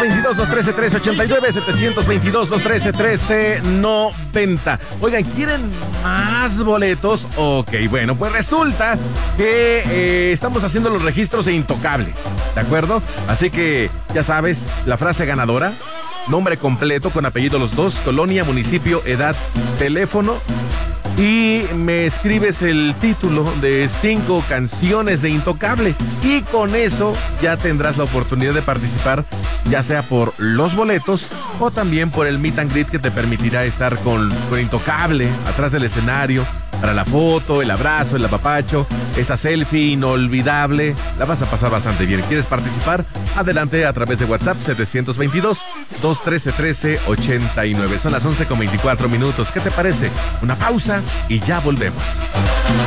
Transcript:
722-213-1389, 722-213-1390. Oigan, ¿quieren más boletos? Ok, bueno, pues resulta que estamos haciendo los registros de Intocable, ¿de acuerdo? Así que, ya sabes, la frase ganadora, nombre completo con apellido los dos, colonia, municipio, edad, teléfono, y me escribes el título de 5 canciones de Intocable, y con eso ya tendrás la oportunidad de participar, ya sea por los boletos o también por el meet and greet que te permitirá estar con Intocable atrás del escenario para la foto, el abrazo, el apapacho, esa selfie inolvidable. La vas a pasar bastante bien. ¿Quieres participar? Adelante a través de WhatsApp 722-213-1389. Son las 11:24. ¿Qué te parece? Una pausa y ya volvemos.